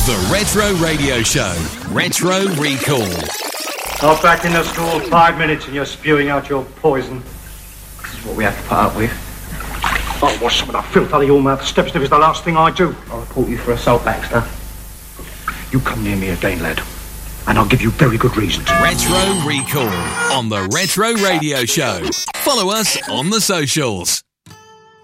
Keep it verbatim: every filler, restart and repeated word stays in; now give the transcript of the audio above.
The Retro Radio Show. Retro Recall. Not back in the school five minutes and you're spewing out your poison. This is what we have to put up with. I'll wash some of that filth out of your mouth. Step stiff is the last thing I do. I'll report you for assault, Baxter. You come near me again, lad, and I'll give you very good reasons. Retro Recall on the Retro Radio Show. Follow us on the socials.